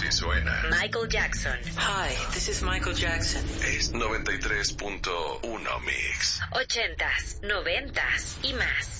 Si suena Michael Jackson. Hi, this is Michael Jackson. Es 93.1 Mix. 80s, 90s y más.